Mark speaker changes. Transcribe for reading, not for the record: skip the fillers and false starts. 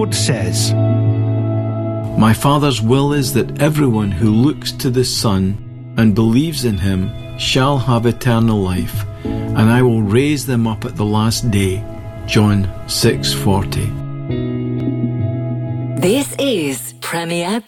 Speaker 1: Lord says,
Speaker 2: My Father's will is that everyone who looks to the Son and believes in him shall have eternal life, and I will raise them up at the last day. John 6:40.
Speaker 3: This is Premier